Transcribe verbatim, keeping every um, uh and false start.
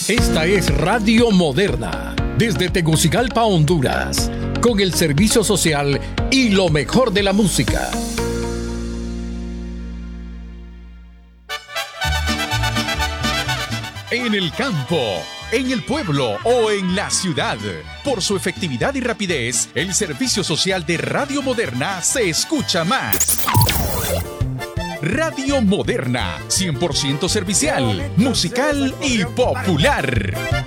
Esta es Radio Moderna, desde Tegucigalpa, Honduras, con el servicio social y lo mejor de la música. En el campo, en el pueblo o en la ciudad. Por su efectividad y rapidez, el servicio social de Radio Moderna se escucha más. Radio Moderna, cien por ciento servicial, musical y popular.